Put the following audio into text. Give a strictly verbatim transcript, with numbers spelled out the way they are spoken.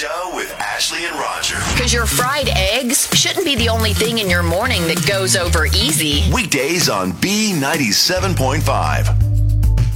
Show with Ashley and Roger. Because your fried eggs shouldn't be the only thing in your morning that goes over easy. Weekdays on B ninety-seven point five.